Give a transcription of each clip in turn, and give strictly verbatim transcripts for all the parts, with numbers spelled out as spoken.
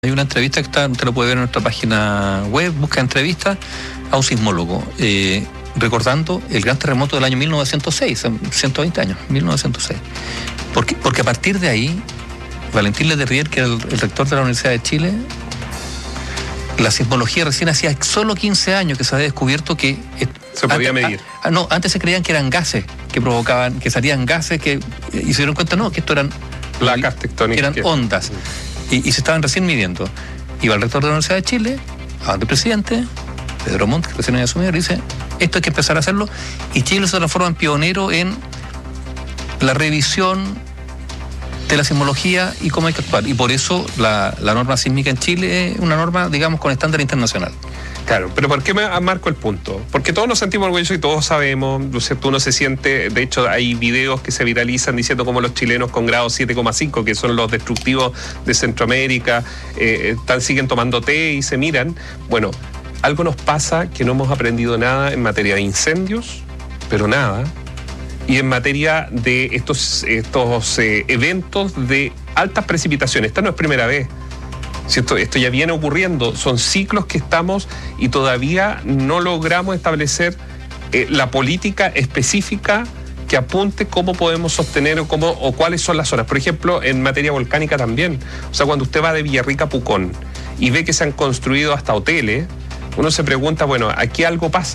Hay una entrevista que está, usted lo puede ver en nuestra página web, busca entrevista a un sismólogo, eh, recordando el gran terremoto del año mil novecientos seis, ciento veinte años, mil novecientos seis. Porque, porque a partir de ahí, Valentín Letelier, que era el, el rector de la Universidad de Chile, la sismología recién hacía solo quince años que se había descubierto que... Se podía antes, medir. A, no, antes se creían que eran gases que provocaban, que salían gases que... Y se dieron cuenta, no, que esto eran... Placas tectónicas. Eran ondas. Y, y se estaban recién midiendo. Iba el rector de la Universidad de Chile, al presidente, Pedro Montt, que recién había asumido, y dice, esto hay que empezar a hacerlo, y Chile se transforma en pionero en la revisión de la sismología y cómo hay que actuar. Y por eso la, la norma sísmica en Chile es una norma, digamos, con estándar internacional. Claro, pero ¿por qué me marco el punto? Porque todos nos sentimos orgullosos y todos sabemos, ¿no es cierto? Uno se siente, de hecho hay videos que se viralizan diciendo cómo los chilenos con grado siete coma cinco, que son los destructivos de Centroamérica, eh, están, siguen tomando té y se miran. Bueno, algo nos pasa que no hemos aprendido nada en materia de incendios, pero nada, y en materia de estos, estos eh, eventos de altas precipitaciones. Esta no es primera vez. Esto, esto ya viene ocurriendo, son ciclos que estamos y todavía no logramos establecer eh, la política específica que apunte cómo podemos sostener o, cómo, o cuáles son las zonas. Por ejemplo, en materia volcánica también. O sea, cuando usted va de Villarrica a Pucón y ve que se han construido hasta hoteles, uno se pregunta, bueno, ¿aquí algo pasa?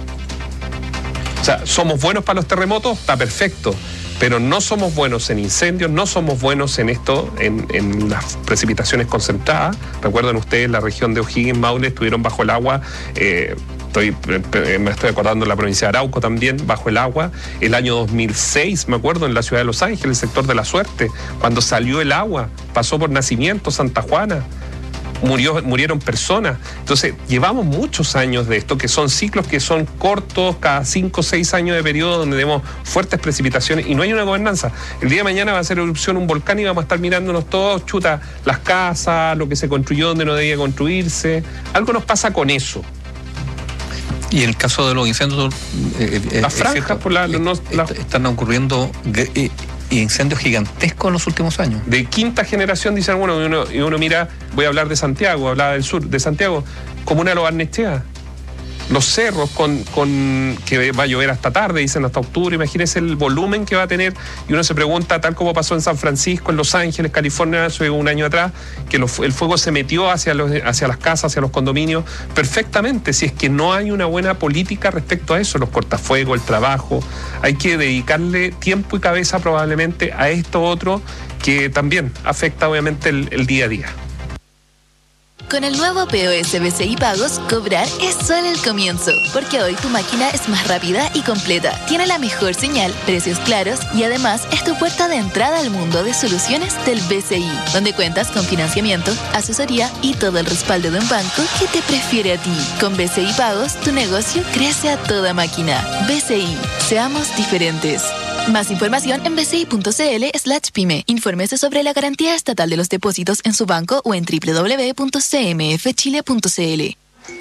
O sea, ¿somos buenos para los terremotos? Está perfecto. Pero no somos buenos en incendios, no somos buenos en esto, en, en las precipitaciones concentradas. Recuerdan ustedes, la región de O'Higgins, Maule, estuvieron bajo el agua. Eh, estoy, me estoy acordando de la provincia de Arauco también, bajo el agua. El año dos mil seis, me acuerdo, en la ciudad de Los Ángeles, el sector de La Suerte, cuando salió el agua, pasó por Nacimiento, Santa Juana. Murió, murieron personas. Entonces, llevamos muchos años de esto, que son ciclos que son cortos, cada cinco o seis años de periodo donde tenemos fuertes precipitaciones y no hay una gobernanza. El día de mañana va a ser erupción un volcán y vamos a estar mirándonos todos, chuta, las casas, lo que se construyó donde no debía construirse. Algo nos pasa con eso. Y en el caso de los incendios... Eh, eh, las franjas cierto, por la, eh, no, la... están ocurriendo... Eh, y incendios gigantescos en los últimos años. De quinta generación, dicen, bueno, y uno, y uno mira, voy a hablar de Santiago, hablaba del sur, de Santiago, comuna de Lo Barnechea. Los cerros con, con que va a llover hasta tarde, dicen hasta octubre, imagínense el volumen que va a tener, y uno se pregunta, tal como pasó en San Francisco, en Los Ángeles, California, hace un año atrás, que los, el fuego se metió hacia, los, hacia las casas, hacia los condominios, perfectamente, si es que no hay una buena política respecto a eso, los cortafuegos, el trabajo, hay que dedicarle tiempo y cabeza probablemente a esto otro que también afecta obviamente el, el día a día. Con el nuevo P O S B C I Pagos, cobrar es solo el comienzo, porque hoy tu máquina es más rápida y completa, tiene la mejor señal, precios claros y además es tu puerta de entrada al mundo de soluciones del B C I, donde cuentas con financiamiento, asesoría y todo el respaldo de un banco que te prefiere a ti. Con B C I Pagos, tu negocio crece a toda máquina. B C I, seamos diferentes. Más información en bci.cl slash pyme. Infórmese sobre la garantía estatal de los depósitos en su banco o en doble u doble u doble u punto c m f chile punto c l.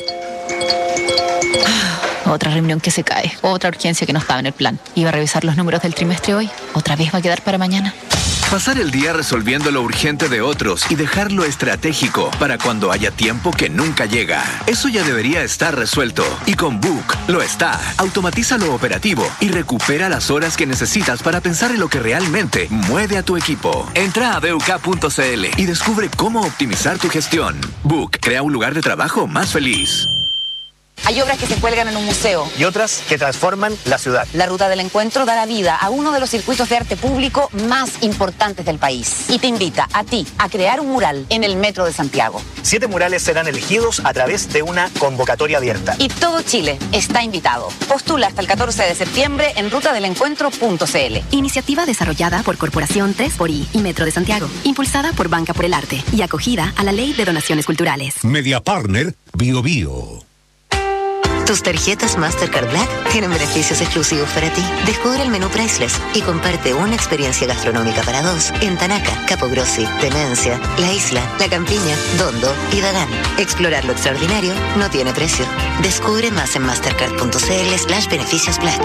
Otra reunión que se cae, otra urgencia que no estaba en el plan. Iba a revisar los números del trimestre hoy, otra vez va a quedar para mañana. Pasar el día resolviendo lo urgente de otros y dejar lo estratégico para cuando haya tiempo que nunca llega. Eso ya debería estar resuelto. Y con Book lo está. Automatiza lo operativo y recupera las horas que necesitas para pensar en lo que realmente mueve a tu equipo. Entra a b u k punto c l y descubre cómo optimizar tu gestión. Book crea un lugar de trabajo más feliz. Hay obras que se cuelgan en un museo. Y otras que transforman la ciudad. La Ruta del Encuentro da la vida a uno de los circuitos de arte público más importantes del país. Y te invita a ti a crear un mural en el Metro de Santiago. Siete murales serán elegidos a través de una convocatoria abierta. Y todo Chile está invitado. Postula hasta el catorce de septiembre en ruta del encuentro punto c l. Iniciativa desarrollada por Corporación tres por I y Metro de Santiago. Impulsada por Banca por el Arte y acogida a la Ley de Donaciones Culturales. Media Partner Bio Bio. Tus tarjetas Mastercard Black tienen beneficios exclusivos para ti. Descubre el menú Priceless y comparte una experiencia gastronómica para dos en Tanaca, Capogrossi, Tenencia, La Isla, La Campiña, Dondo y Dagán. Explorar lo extraordinario no tiene precio. Descubre más en mastercard.cl slash beneficios Black.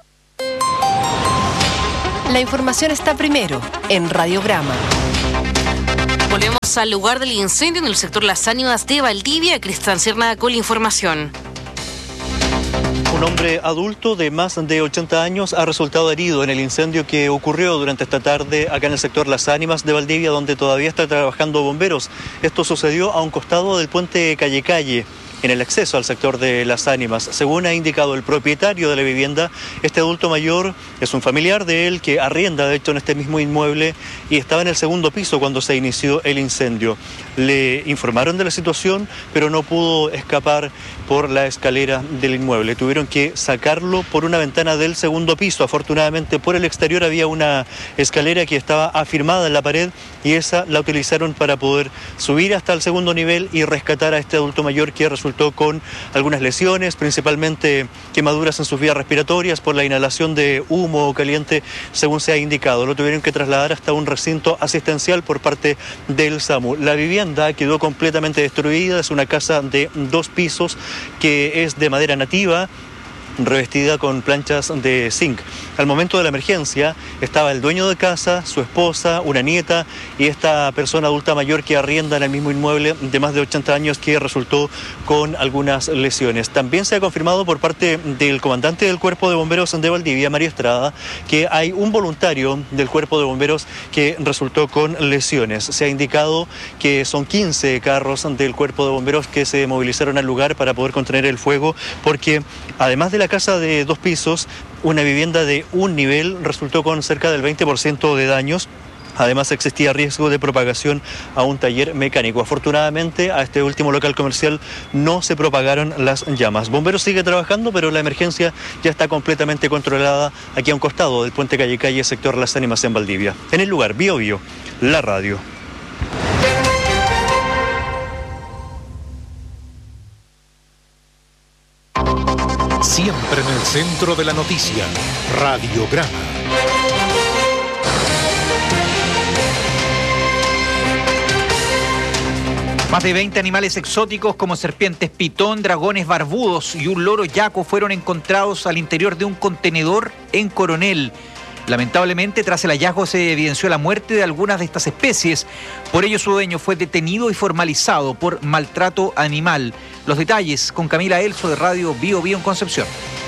La información está primero en Radiograma. Volvemos al lugar del incendio en el sector Las Ánimas de Valdivia. Cristian Cerna con la información. Un hombre adulto de más de ochenta años ha resultado herido en el incendio que ocurrió durante esta tarde acá en el sector Las Ánimas de Valdivia, donde todavía están trabajando bomberos. Esto sucedió a un costado del puente Calle Calle, en el acceso al sector de Las Ánimas. Según ha indicado el propietario de la vivienda, este adulto mayor es un familiar de él que arrienda, de hecho, en este mismo inmueble y estaba en el segundo piso cuando se inició el incendio. Le informaron de la situación, pero no pudo escapar por la escalera del inmueble. Tuvieron que sacarlo por una ventana del segundo piso. Afortunadamente, por el exterior había una escalera que estaba afirmada en la pared y esa la utilizaron para poder subir hasta el segundo nivel y rescatar a este adulto mayor que resultó con algunas lesiones, principalmente quemaduras en sus vías respiratorias por la inhalación de humo caliente, según se ha indicado. Lo tuvieron que trasladar hasta un recinto asistencial por parte del SAMU. La vivienda quedó completamente destruida, es una casa de dos pisos que es de madera nativa, revestida con planchas de zinc. Al momento de la emergencia estaba el dueño de casa, su esposa, una nieta y esta persona adulta mayor que arrienda en el mismo inmueble de más de ochenta años que resultó con algunas lesiones. También se ha confirmado por parte del comandante del Cuerpo de Bomberos de Valdivia, Mario Estrada, que hay un voluntario del Cuerpo de Bomberos que resultó con lesiones. Se ha indicado que son quince carros del Cuerpo de Bomberos que se movilizaron al lugar para poder contener el fuego, porque además de la casa de dos pisos, una vivienda de un nivel resultó con cerca del veinte por ciento de daños. Además existía riesgo de propagación a un taller mecánico. Afortunadamente a este último local comercial no se propagaron las llamas. Bomberos sigue trabajando, pero la emergencia ya está completamente controlada aquí a un costado del puente Calle Calle, sector Las Ánimas en Valdivia. En el lugar, Bio Bio, la radio. Siempre en el centro de la noticia, Radiograma. Más de veinte animales exóticos como serpientes pitón, dragones barbudos y un loro yaco fueron encontrados al interior de un contenedor en Coronel. Lamentablemente, tras el hallazgo se evidenció la muerte de algunas de estas especies. Por ello, su dueño fue detenido y formalizado por maltrato animal. Los detalles con Camila Elso de Radio Bio Bio en Concepción.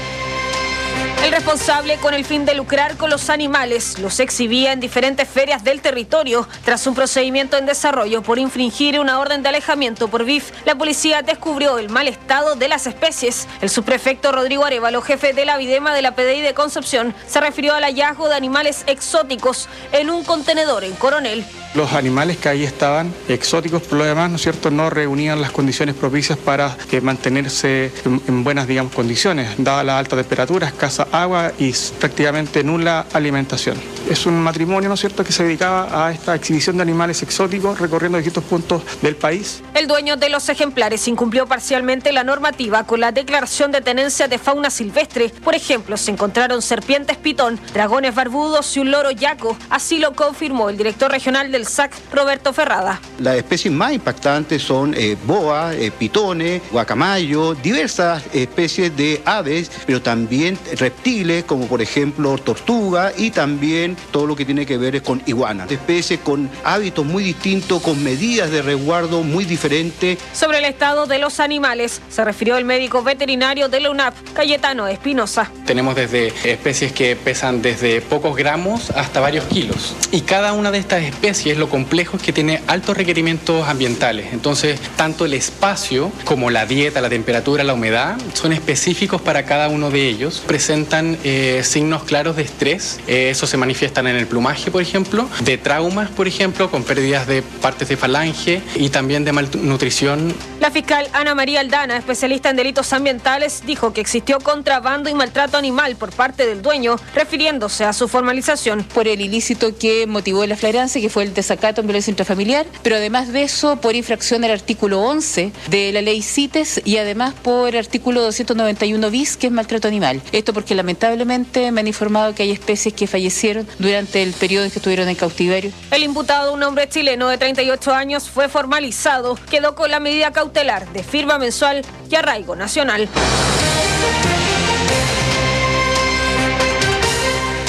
El responsable, con el fin de lucrar con los animales, los exhibía en diferentes ferias del territorio. Tras un procedimiento en desarrollo por infringir una orden de alejamiento por B I F, la policía descubrió el mal estado de las especies. El subprefecto Rodrigo Arévalo, jefe de la Videma de la P D I de Concepción, se refirió al hallazgo de animales exóticos en un contenedor en Coronel. Los animales que ahí estaban, exóticos por lo demás, ¿no es cierto?, no reunían las condiciones propicias para que mantenerse en, en buenas, digamos, condiciones, dada la alta temperatura, escasa agua y prácticamente nula alimentación. Es un matrimonio, ¿no es cierto?, que se dedicaba a esta exhibición de animales exóticos recorriendo distintos puntos del país. El dueño de los ejemplares incumplió parcialmente la normativa con la declaración de tenencia de fauna silvestre. Por ejemplo, se encontraron serpientes pitón, dragones barbudos y un loro yaco. Así lo confirmó el director regional del S A C, Roberto Ferrada. Las especies más impactantes son eh, boa, eh, pitones, guacamayo, diversas especies de aves, pero también reptiles como por ejemplo tortuga y también todo lo que tiene que ver con iguanas. Especies con hábitos muy distintos, con medidas de resguardo muy diferentes. Sobre el estado de los animales se refirió el médico veterinario de la U N A P, Cayetano Espinosa. Tenemos desde especies que pesan desde pocos gramos hasta varios kilos. Y cada una de estas especies, lo complejo es que tiene altos requerimientos ambientales. Entonces, tanto el espacio como la dieta, la temperatura, la humedad son específicos para cada uno de ellos. Presentan eh, signos claros de estrés. Eh, eso se manifiestan en el plumaje, por ejemplo, de traumas, por ejemplo, con pérdidas de partes de falange y también de malnutrición. La fiscal Ana María Aldana, especialista en delitos ambientales, dijo que existió contrabando y maltrato animal por parte del dueño, refiriéndose a su formalización. Por el ilícito que motivó la flagrancia, que fue el desacato en violencia intrafamiliar, pero además de eso, por infracción del artículo once de la ley CITES y además por el artículo doscientos noventa y uno bis, que es maltrato animal. Esto porque lamentablemente me han informado que hay especies que fallecieron durante el periodo en que estuvieron en cautiverio. El imputado, un hombre chileno de treinta y ocho años, fue formalizado. Quedó con la medida cautelar de firma mensual y arraigo nacional.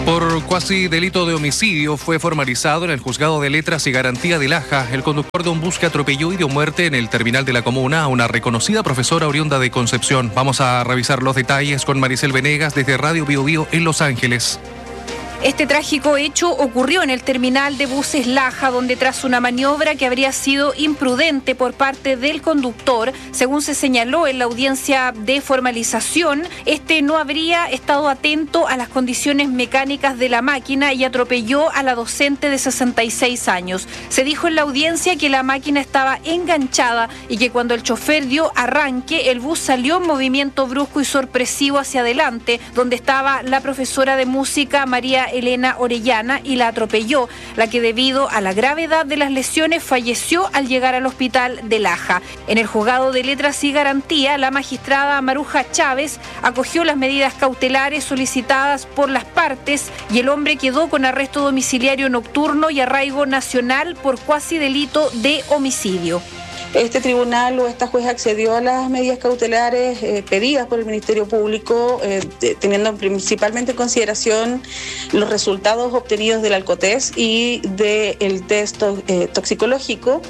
Por cuasi delito de homicidio fue formalizado en el Juzgado de Letras y Garantía de Laja el conductor de un bus que atropelló y dio muerte en el terminal de la comuna a una reconocida profesora oriunda de Concepción. Vamos a revisar los detalles con Maricel Venegas desde Radio Bio Bio en Los Ángeles. Este trágico hecho ocurrió en el terminal de buses Laja, donde tras una maniobra que habría sido imprudente por parte del conductor, según se señaló en la audiencia de formalización, este no habría estado atento a las condiciones mecánicas de la máquina y atropelló a la docente de sesenta y seis años. Se dijo en la audiencia que la máquina estaba enganchada y que cuando el chofer dio arranque, el bus salió en movimiento brusco y sorpresivo hacia adelante, donde estaba la profesora de música María Elena Orellana y la atropelló, la que debido a la gravedad de las lesiones falleció al llegar al hospital de Laja. En el Juzgado de Letras y Garantía, la magistrada Maruja Chávez acogió las medidas cautelares solicitadas por las partes y el hombre quedó con arresto domiciliario nocturno y arraigo nacional por cuasi delito de homicidio. Este tribunal o esta jueza accedió a las medidas cautelares eh, pedidas por el Ministerio Público, eh, de, teniendo principalmente en consideración los resultados obtenidos del alcotest y del test to, eh, toxicológico,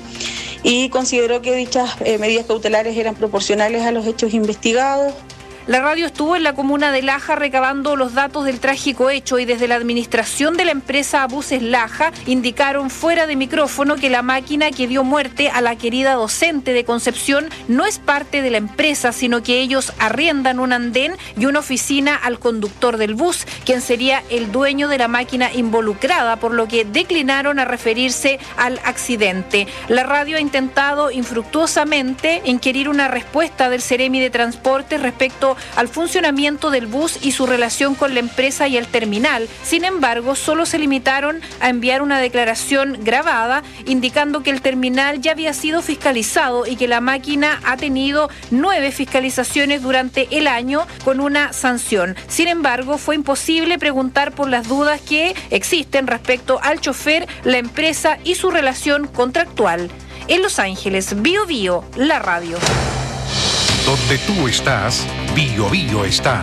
y consideró que dichas eh, medidas cautelares eran proporcionales a los hechos investigados. La radio estuvo en la comuna de Laja recabando los datos del trágico hecho y desde la administración de la empresa Buses Laja indicaron fuera de micrófono que la máquina que dio muerte a la querida docente de Concepción no es parte de la empresa, sino que ellos arriendan un andén y una oficina al conductor del bus, quien sería el dueño de la máquina involucrada, por lo que declinaron a referirse al accidente. La radio ha intentado infructuosamente inquirir una respuesta del Ceremi de Transporte respecto al funcionamiento del bus y su relación con la empresa y el terminal. Sin embargo, solo se limitaron a enviar una declaración grabada indicando que el terminal ya había sido fiscalizado y que la máquina ha tenido nueve fiscalizaciones durante el año con una sanción. Sin embargo, fue imposible preguntar por las dudas que existen respecto al chofer, la empresa y su relación contractual. En Los Ángeles, Bio Bio, la radio. Donde tú estás, Bio Bio está.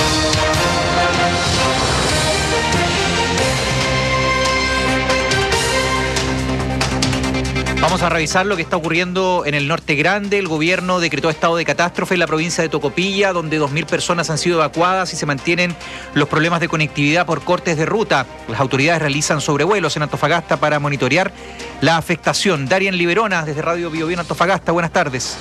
Vamos a revisar lo que está ocurriendo en el Norte Grande. El gobierno decretó estado de catástrofe en la provincia de Tocopilla, donde dos mil personas han sido evacuadas y se mantienen los problemas de conectividad por cortes de ruta. Las autoridades realizan sobrevuelos en Antofagasta para monitorear la afectación. Darien Liberona, desde Radio Bio Bio en Antofagasta. Buenas tardes.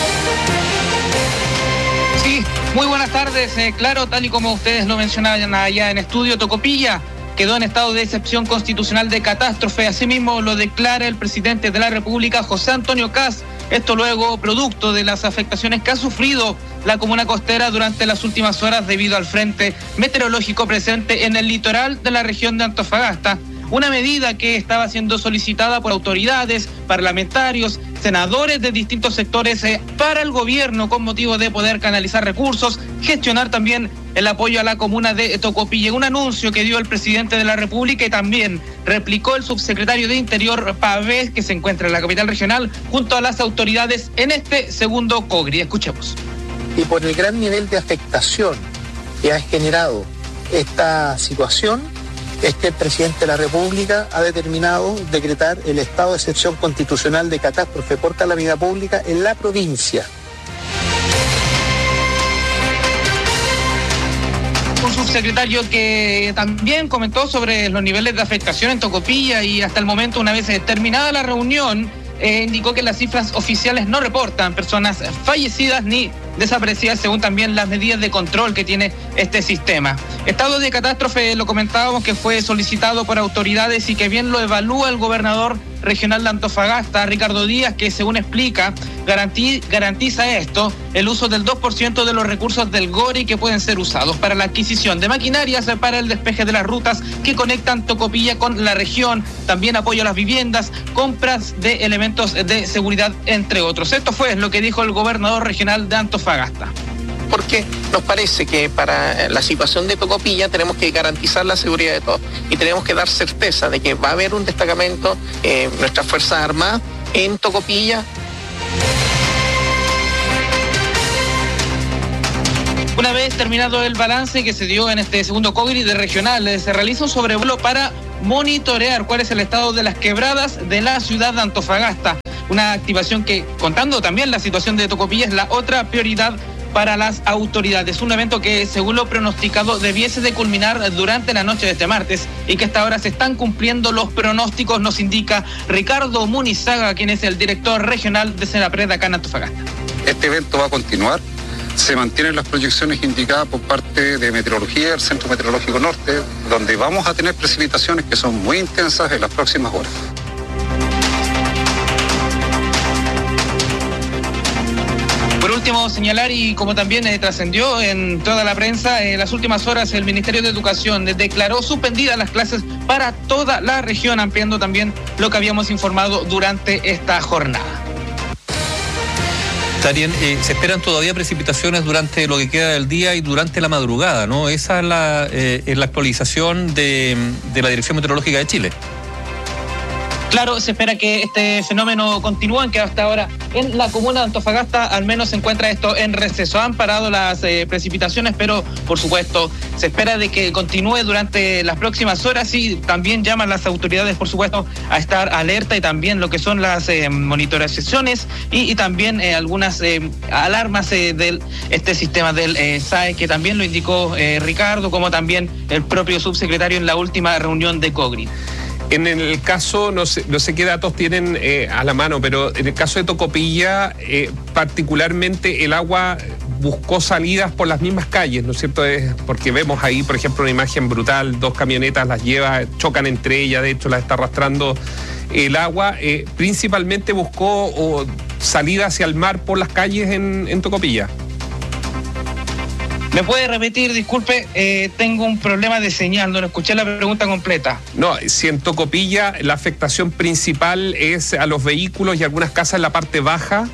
Sí, muy buenas tardes. Eh, claro, tal y como ustedes lo mencionaban allá en estudio, Tocopilla quedó en estado de excepción constitucional de catástrofe. Asimismo lo declara el presidente de la República, José Antonio Kast. Esto luego producto de las afectaciones que ha sufrido la comuna costera durante las últimas horas debido al frente meteorológico presente en el litoral de la región de Antofagasta. Una medida que estaba siendo solicitada por autoridades, parlamentarios, senadores de distintos sectores eh, para el gobierno con motivo de poder canalizar recursos, gestionar también el apoyo a la comuna de Tocopilla. Un anuncio que dio el presidente de la República y también replicó el subsecretario de Interior Pavés, que se encuentra en la capital regional, junto a las autoridades en este segundo COGRI. Escuchemos. Y por el gran nivel de afectación que ha generado esta situación, es que el presidente de la República ha determinado decretar el estado de excepción constitucional de catástrofe por calamidad pública en la provincia. Un subsecretario que también comentó sobre los niveles de afectación en Tocopilla y hasta el momento, una vez terminada la reunión, eh, indicó que las cifras oficiales no reportan personas fallecidas ni desaparecidas, según también las medidas de control que tiene este sistema. Estado de catástrofe, lo comentábamos, que fue solicitado por autoridades y que bien lo evalúa el gobernador regional de Antofagasta, Ricardo Díaz, que según explica, garantiza esto, el uso del dos por ciento de los recursos del GORI que pueden ser usados para la adquisición de maquinarias para el despeje de las rutas que conectan Tocopilla con la región, también apoyo a las viviendas, compras de elementos de seguridad, entre otros. Esto fue lo que dijo el gobernador regional de Antofagasta. Porque nos parece que para la situación de Tocopilla tenemos que garantizar la seguridad de todos y tenemos que dar certeza de que va a haber un destacamento en eh, nuestras Fuerzas Armadas en Tocopilla. Una vez terminado el balance que se dio en este segundo COVID de regional, se realiza un sobrevuelo para monitorear cuál es el estado de las quebradas de la ciudad de Antofagasta. Una activación que, contando también la situación de Tocopilla, es la otra prioridad para las autoridades. Un evento que, según lo pronosticado, debiese de culminar durante la noche de este martes y que hasta ahora se están cumpliendo los pronósticos, nos indica Ricardo Munizaga, quien es el director regional de Senapred acá en Antofagasta. Este evento va a continuar. Se mantienen las proyecciones indicadas por parte de Meteorología del Centro Meteorológico Norte, donde vamos a tener precipitaciones que son muy intensas en las próximas horas. Por último, señalar, y como también eh, trascendió en toda la prensa, en las últimas horas el Ministerio de Educación declaró suspendidas las clases para toda la región, ampliando también lo que habíamos informado durante esta jornada. Darien, eh, se esperan todavía precipitaciones durante lo que queda del día y durante la madrugada, ¿no? Esa es la, eh, es la actualización de, de la Dirección Meteorológica de Chile. Claro, se espera que este fenómeno continúe, que hasta ahora en la comuna de Antofagasta al menos se encuentra esto en receso. Han parado las eh, precipitaciones, pero por supuesto se espera de que continúe durante las próximas horas y también llaman las autoridades, por supuesto, a estar alerta y también lo que son las eh, monitorizaciones y, y también eh, algunas eh, alarmas eh, de este sistema del eh, S A E, que también lo indicó eh, Ricardo, como también el propio subsecretario en la última reunión de COGRI. En el caso, no sé, no sé qué datos tienen eh, a la mano, pero en el caso de Tocopilla, eh, particularmente el agua buscó salidas por las mismas calles, ¿no es cierto? Es porque vemos ahí, por ejemplo, una imagen brutal, dos camionetas las lleva, chocan entre ellas, de hecho las está arrastrando el agua. Eh, principalmente buscó oh, salida hacia el mar por las calles en, en Tocopilla. ¿Me puede repetir? Disculpe, eh, tengo un problema de señal, no lo escuché la pregunta completa. No, si en Tocopilla la afectación principal es a los vehículos y algunas casas en la parte baja.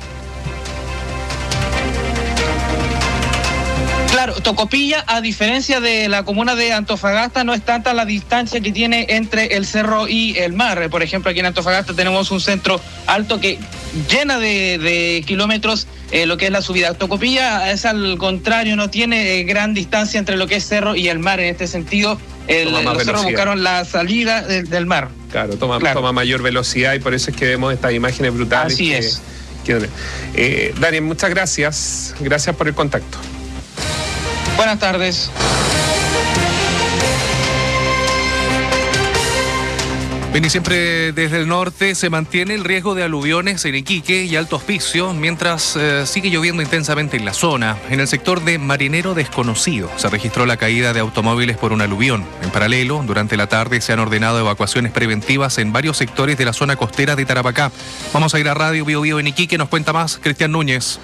Claro, Tocopilla, a diferencia de la comuna de Antofagasta, no es tanta la distancia que tiene entre el cerro y el mar. Por ejemplo, aquí en Antofagasta tenemos un centro alto que llena de, de kilómetros eh, lo que es la subida. Tocopilla es al contrario, no tiene eh, gran distancia entre lo que es cerro y el mar. En este sentido, el, los velocidad. cerros buscaron la salida de, del mar. Claro, toma, claro. toma mayor velocidad y por eso es que vemos estas imágenes brutales. Así que, es. Que, eh, Darien, muchas gracias. Gracias por el contacto. Buenas tardes. Bien, y siempre desde el norte se mantiene el riesgo de aluviones en Iquique y Alto Hospicio, mientras eh, sigue lloviendo intensamente en la zona. En el sector de Marinero Desconocido se registró la caída de automóviles por un aluvión. En paralelo, durante la tarde se han ordenado evacuaciones preventivas en varios sectores de la zona costera de Tarapacá. Vamos a ir a Radio Bio Bio en Iquique, nos cuenta más Cristian Núñez.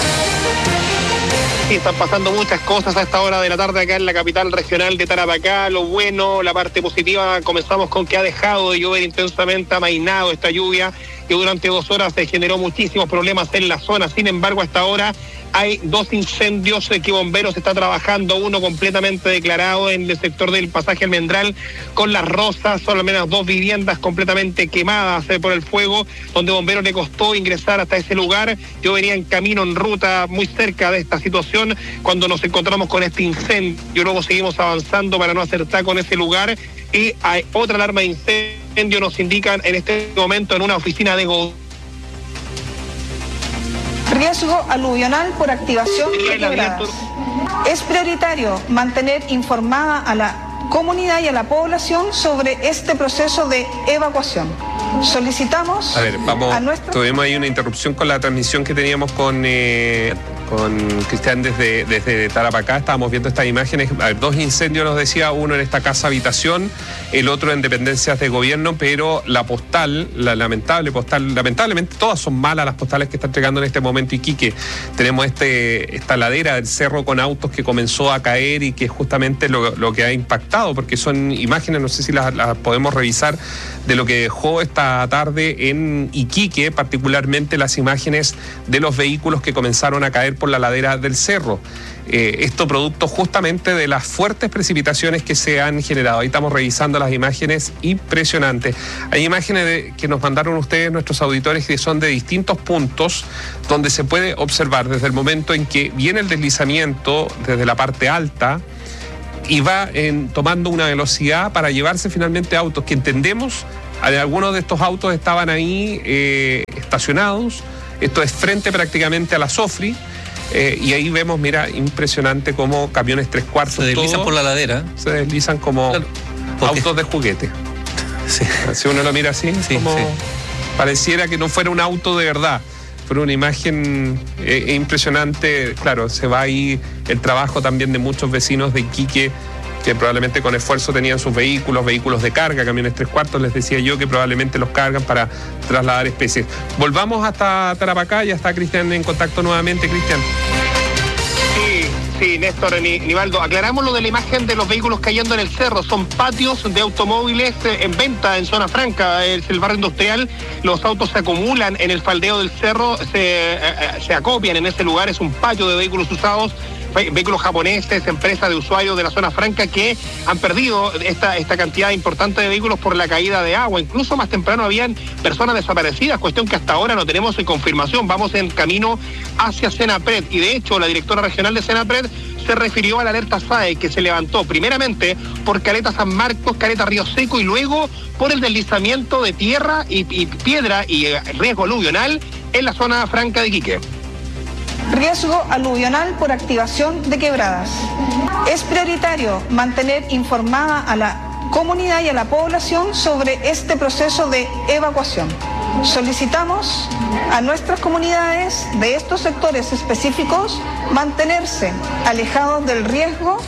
Sí, están pasando muchas cosas a esta hora de la tarde acá en la capital regional de Tarapacá. Lo bueno, la parte positiva, comenzamos con que ha dejado de llover intensamente, ha amainado esta lluvia que durante dos horas se generó muchísimos problemas en la zona. Sin embargo, hasta ahora hay dos incendios que Bomberos está trabajando, uno completamente declarado en el sector del pasaje Almendral con Las Rosas, son al menos dos viviendas completamente quemadas por el fuego, donde Bomberos le costó ingresar hasta ese lugar. Yo venía en camino, en ruta, muy cerca de esta situación, cuando nos encontramos con este incendio. Luego seguimos avanzando para no hacer taco en ese lugar y hay otra alarma de incendio, nos indican en este momento en una oficina de gobierno. Riesgo aluvional por activación de quebradas. Es prioritario mantener informada a la comunidad y a la población sobre este proceso de evacuación. Solicitamos a ver, vamos, a nuestro... tuvimos ahí una interrupción con la transmisión que teníamos con, eh, con Cristian desde, desde Tarapacá. Estábamos viendo estas imágenes. A ver, dos incendios nos decía, uno en esta casa habitación, el otro en dependencias de gobierno, pero la postal, la lamentable postal, lamentablemente todas son malas las postales que está entregando en este momento Iquique. Tenemos este, esta ladera del cerro con autos que comenzó a caer y que es justamente lo, lo que ha impactado, porque son imágenes, no sé si las, las podemos revisar, de lo que dejó esta tarde en Iquique, particularmente las imágenes de los vehículos que comenzaron a caer por la ladera del cerro. Eh, esto producto justamente de las fuertes precipitaciones que se han generado. Ahí estamos revisando las imágenes, impresionantes. Hay imágenes de, que nos mandaron ustedes, nuestros auditores, que son de distintos puntos, donde se puede observar desde el momento en que viene el deslizamiento desde la parte alta y va en, tomando una velocidad para llevarse finalmente autos que entendemos, algunos de estos autos estaban ahí eh, estacionados. Esto es frente prácticamente a la Sofri. Eh, y ahí vemos, mira, impresionante cómo camiones tres cuartos se deslizan todo, por la ladera. Se deslizan como claro, autos de juguete. Sí. Si uno lo mira así, sí, como sí. Pareciera que no fuera un auto de verdad. Fue una imagen eh, impresionante. Claro, se va ahí el trabajo también de muchos vecinos de Iquique, que probablemente con esfuerzo tenían sus vehículos, vehículos de carga, camiones tres cuartos, les decía yo que probablemente los cargan para trasladar especies. Volvamos hasta Tarapacá, ya está Cristian en contacto nuevamente. Cristian. Sí, sí, Néstor, Nivaldo, aclaramos lo de la imagen de los vehículos cayendo en el cerro. Son patios de automóviles en venta en zona franca, es el barrio industrial. Los autos se acumulan en el faldeo del cerro, se, se acopian en ese lugar, es un patio de vehículos usados, vehículos japoneses, empresas de usuarios de la zona franca que han perdido esta, esta cantidad importante de vehículos por la caída de agua. Incluso más temprano habían personas desaparecidas, cuestión que hasta ahora no tenemos confirmación. Vamos en camino hacia Senapred y de hecho la directora regional de Senapred se refirió a la alerta S A E que se levantó primeramente por Caleta San Marcos, Caleta Río Seco y luego por el deslizamiento de tierra y, y piedra y eh, riesgo aluvional en la zona franca de Iquique. Riesgo aluvional por activación de quebradas. Es prioritario mantener informada a la comunidad y a la población sobre este proceso de evacuación. Solicitamos a nuestras comunidades de estos sectores específicos mantenerse alejados del riesgo.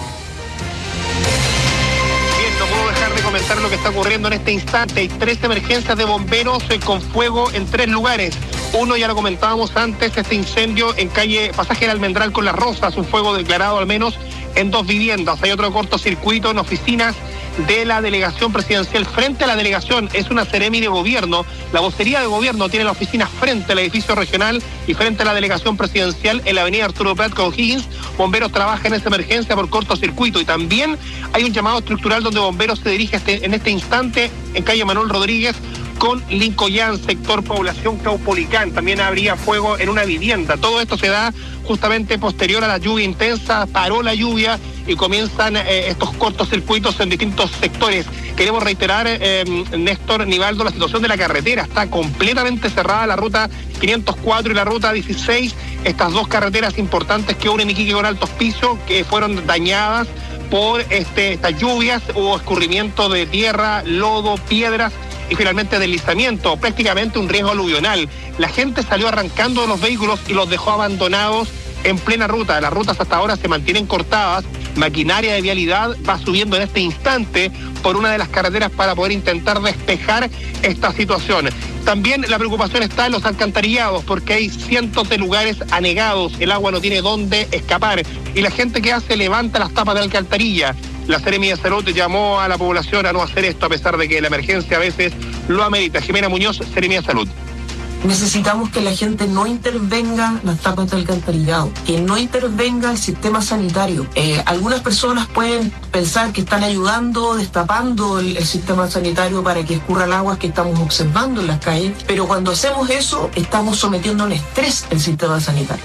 No puedo dejar de comentar lo que está ocurriendo en este instante. Hay tres emergencias de bomberos eh, con fuego en tres lugares. Uno, ya lo comentábamos antes, este incendio en calle Pasaje del Almendral con Las Rosas, un fuego declarado al menos en dos viviendas. Hay otro cortocircuito en oficinas de la delegación presidencial. Frente a la delegación es una Seremi de gobierno. La vocería de gobierno tiene la oficina frente al edificio regional y frente a la delegación presidencial en la avenida Arturo Prat con Higgins. Bomberos trabajan en esa emergencia por cortocircuito y también hay un llamado estructural donde bomberos se dirige este, en este instante en calle Manuel Rodríguez con Lincoyán, sector población Caupolicán. También habría fuego en una vivienda. Todo esto se da justamente posterior a la lluvia intensa. Paró la lluvia y comienzan eh, estos cortocircuitos en distintos sectores. Queremos reiterar, eh, Néstor, Nivaldo, la situación de la carretera. Está completamente cerrada la ruta quinientos cuatro y la ruta dieciséis. Estas dos carreteras importantes que unen Iquique con Alto Hospicio, que fueron dañadas por este, estas lluvias. Hubo escurrimiento de tierra, lodo, piedras y finalmente deslizamiento, prácticamente un riesgo aluvional. La gente salió arrancando de los vehículos y los dejó abandonados en plena ruta. Las rutas hasta ahora se mantienen cortadas. Maquinaria de vialidad va subiendo en este instante por una de las carreteras para poder intentar despejar esta situación. También la preocupación está en los alcantarillados porque hay cientos de lugares anegados, el agua no tiene dónde escapar y la gente que hace levanta las tapas de alcantarilla. La Seremi de Salud llamó a la población a no hacer esto a pesar de que la emergencia a veces lo amerita. Jimena Muñoz, Seremi de Salud. Necesitamos que la gente no intervenga las tapas de alcantarillado, que no intervenga el sistema sanitario. Eh, algunas personas pueden pensar que están ayudando, destapando el, el sistema sanitario para que escurra el agua que estamos observando en las calles, pero cuando hacemos eso estamos sometiendo a un estrés el sistema sanitario.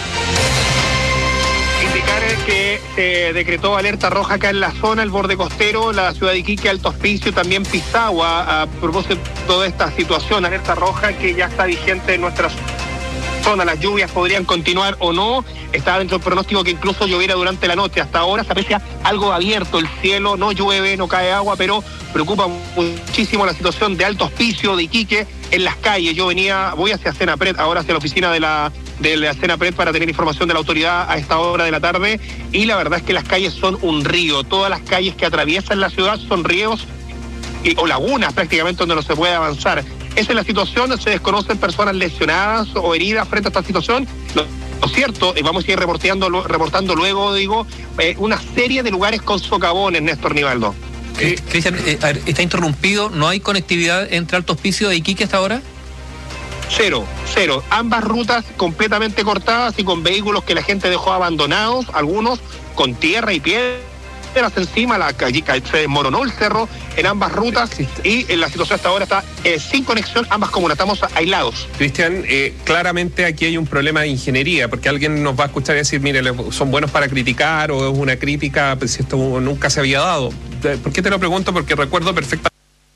Indicar que se decretó alerta roja acá en la zona, el borde costero, la ciudad de Iquique, Alto Hospicio, también Pisagua, a propósito de esta situación, alerta roja que ya está vigente en nuestras zonas. Las lluvias podrían continuar o no, está dentro del pronóstico que incluso lloviera durante la noche. Hasta ahora se aprecia algo abierto el cielo, no llueve, no cae agua, pero preocupa muchísimo la situación de Alto Hospicio, de Iquique, en las calles. Yo venía, voy hacia Senapred, ahora hacia la oficina de la de la Senapred para tener información de la autoridad a esta hora de la tarde, y la verdad es que las calles son un río. Todas las calles que atraviesan la ciudad son ríos y, o lagunas prácticamente donde no se puede avanzar. Esa es la situación, se desconocen personas lesionadas o heridas frente a esta situación. Lo, lo cierto, y vamos a ir reportando, reportando luego, digo, eh, una serie de lugares con socavones, Néstor Nivaldo. Eh, Cristian, eh, está interrumpido, ¿no hay conectividad entre Alto Hospicio e Iquique hasta ahora? Cero, cero. Ambas rutas completamente cortadas y con vehículos que la gente dejó abandonados, algunos con tierra y piedras encima, la calle se desmoronó el cerro en ambas rutas y en la situación hasta ahora está eh, sin conexión ambas comunas, estamos aislados. Cristian, eh, claramente aquí hay un problema de ingeniería, porque alguien nos va a escuchar y decir, mire, son buenos para criticar o es una crítica, pues si esto nunca se había dado. ¿Por qué te lo pregunto? Porque recuerdo perfectamente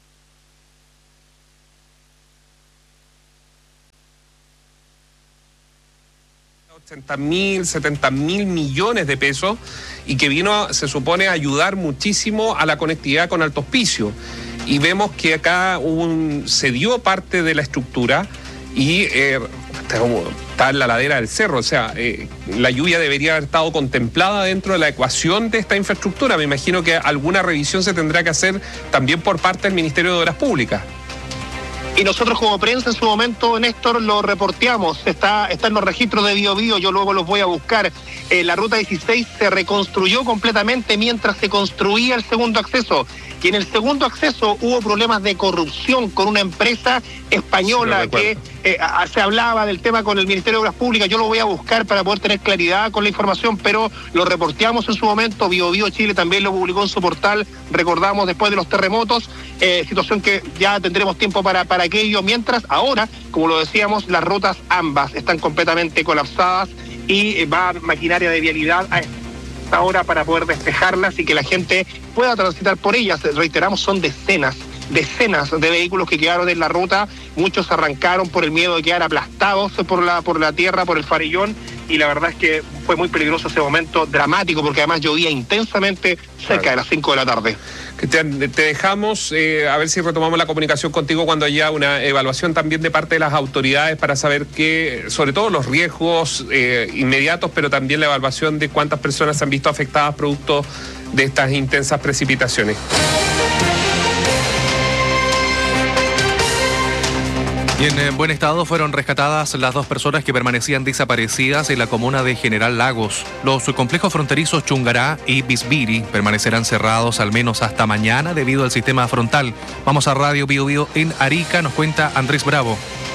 ochenta mil, setenta mil millones de pesos y que vino, se supone, a ayudar muchísimo a la conectividad con Alto Hospicio. Y vemos que acá un, se dio parte de la estructura y eh, está en la ladera del cerro, o sea, eh, la lluvia debería haber estado contemplada dentro de la ecuación de esta infraestructura. Me imagino que alguna revisión se tendrá que hacer también por parte del Ministerio de Obras Públicas. Y nosotros como prensa en su momento, Néstor, lo reporteamos, está, está en los registros de Bio Bio, yo luego los voy a buscar. Eh, la ruta dieciséis se reconstruyó completamente mientras se construía el segundo acceso. Y en el segundo acceso hubo problemas de corrupción con una empresa española sí, que eh, a, se hablaba del tema con el Ministerio de Obras Públicas. Yo lo voy a buscar para poder tener claridad con la información, pero lo reporteamos en su momento. Bio Bio Chile también lo publicó en su portal, recordamos, después de los terremotos, eh, situación que ya tendremos tiempo para, para aquello. Mientras ahora, como lo decíamos, las rutas ambas están completamente colapsadas y eh, va maquinaria de vialidad a ahora para poder despejarlas y que la gente pueda transitar por ellas. Reiteramos, son decenas, decenas de vehículos que quedaron en la ruta, muchos arrancaron por el miedo de quedar aplastados por la, por la tierra, por el farellón, y la verdad es que fue muy peligroso ese momento, dramático, porque además llovía intensamente cerca claro. de las cinco de la tarde. Cristian, te dejamos, eh, a ver si retomamos la comunicación contigo cuando haya una evaluación también de parte de las autoridades para saber qué, sobre todo los riesgos eh, inmediatos, pero también la evaluación de cuántas personas se han visto afectadas producto de estas intensas precipitaciones. Y en buen estado fueron rescatadas las dos personas que permanecían desaparecidas en la comuna de General Lagos. Los complejos fronterizos Chungará y Bisbiri permanecerán cerrados al menos hasta mañana debido al sistema frontal. Vamos a Radio Bio Bio en Arica, nos cuenta Andrés Bravo.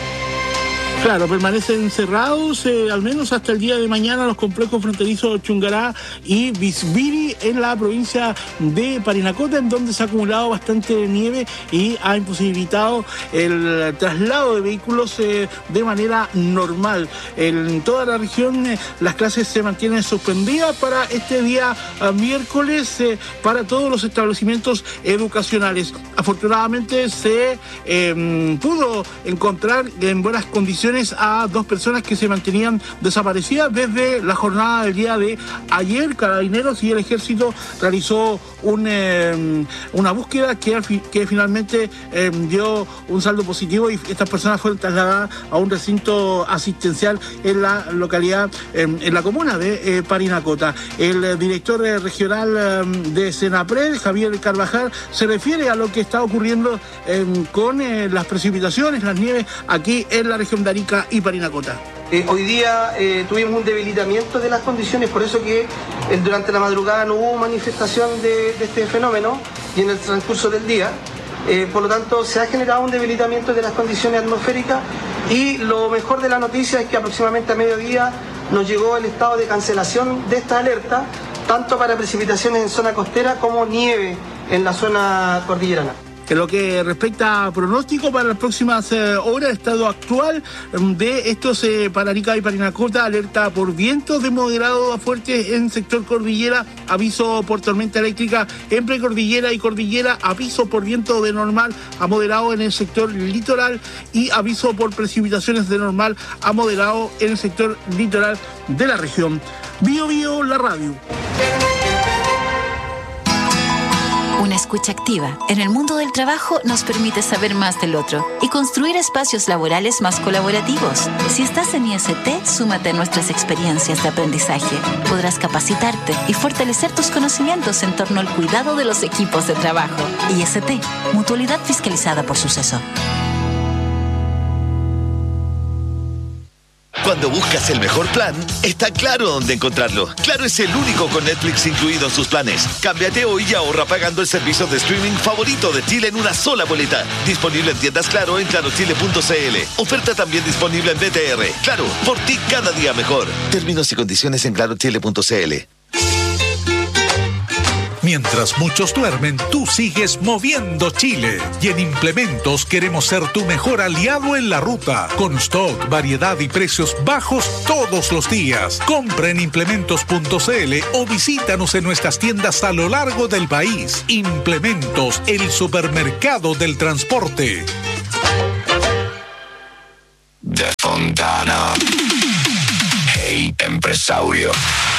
Claro, permanecen cerrados eh, al menos hasta el día de mañana los complejos fronterizos Chungará y Bisbiri en la provincia de Parinacota, en donde se ha acumulado bastante nieve y ha imposibilitado el traslado de vehículos eh, de manera normal. En toda la región eh, las clases se mantienen suspendidas para este día eh, miércoles eh, para todos los establecimientos educacionales. Afortunadamente se eh, pudo encontrar en buenas condiciones a dos personas que se mantenían desaparecidas desde la jornada del día de ayer. Carabineros y el Ejército realizó un, eh, una búsqueda que, que finalmente eh, dio un saldo positivo y estas personas fueron trasladadas a un recinto asistencial en la localidad, eh, en la comuna de eh, Parinacota. El eh, director eh, regional eh, de Senapred, Javier Carvajal, se refiere a lo que está ocurriendo eh, con eh, las precipitaciones, las nieves aquí en la región de Arica y Parinacota. Eh, hoy día eh, tuvimos un debilitamiento de las condiciones, por eso que eh, durante la madrugada no hubo manifestación de, de este fenómeno y en el transcurso del día. Eh, por lo tanto, se ha generado un debilitamiento de las condiciones atmosféricas y lo mejor de la noticia es que aproximadamente a mediodía nos llegó el estado de cancelación de esta alerta, tanto para precipitaciones en zona costera como nieve en la zona cordillerana. En lo que respecta a pronóstico para las próximas eh, horas, estado actual de estos eh, para Arica y Parinacota, alerta por vientos de moderado a fuerte en sector cordillera, aviso por tormenta eléctrica en precordillera y cordillera, aviso por viento de normal a moderado en el sector litoral y aviso por precipitaciones de normal a moderado en el sector litoral de la región. Bio Bio, la radio. Una escucha activa en el mundo del trabajo nos permite saber más del otro y construir espacios laborales más colaborativos. Si estás en I S T, súmate a nuestras experiencias de aprendizaje. Podrás capacitarte y fortalecer tus conocimientos en torno al cuidado de los equipos de trabajo. I S T, mutualidad fiscalizada por Suceso. Cuando buscas el mejor plan, está Claro dónde encontrarlo. Claro es el único con Netflix incluido en sus planes. Cámbiate hoy y ahorra pagando el servicio de streaming favorito de Chile en una sola boleta. Disponible en tiendas Claro en claro chile punto c l. Oferta también disponible en B T R. Claro, por ti cada día mejor. Términos y condiciones en claro chile punto c l. Mientras muchos duermen, tú sigues moviendo Chile. Y en Implementos queremos ser tu mejor aliado en la ruta. Con stock, variedad y precios bajos todos los días. Compra en implementos punto c l o visítanos en nuestras tiendas a lo largo del país. Implementos, el supermercado del transporte. De Fontana. Hey, empresario.